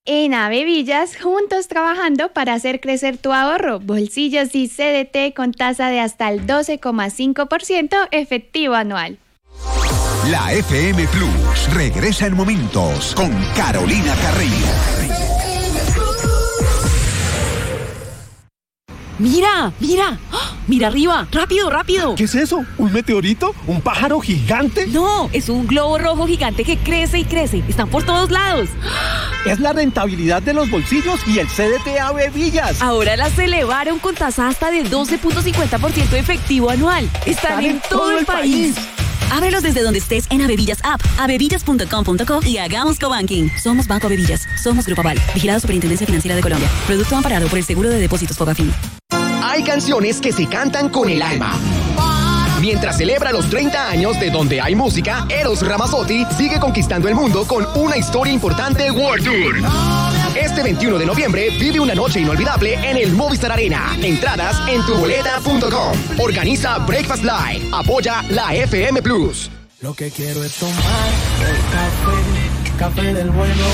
En Avevillas, juntos trabajando para hacer crecer tu ahorro. Bolsillos y CDT con tasa de hasta el 12,5% efectivo anual. La FM Plus regresa en momentos con Carolina Carrillo. ¡Mira! ¡Mira! ¡Oh! ¡Mira arriba! ¡Rápido, rápido! ¿Qué es eso? ¿Un meteorito? ¿Un pájaro gigante? No, es un globo rojo gigante que crece y crece. Están por todos lados. Es la rentabilidad de los bolsillos y el CDT Avevillas. Ahora las elevaron con tasa hasta de 12,50% efectivo anual. Están en todo el país. Ábrelos desde donde estés en Avevillas App, avevillas.com.co y hagamos cobanking. Somos Banco Avevillas. Somos Grupo Aval. Vigilado Superintendencia Financiera de Colombia. Producto amparado por el Seguro de Depósitos Fogafín. Hay canciones que se cantan con el alma. Mientras celebra los 30 años de Donde Hay Música, Eros Ramazzotti sigue conquistando el mundo con una historia importante World Tour. Este 21 de noviembre vive una noche inolvidable en el Movistar Arena. Entradas en tuboleta.com. Organiza Breakfast Live. Apoya la FM Plus. Lo que quiero es tomar el café del bueno.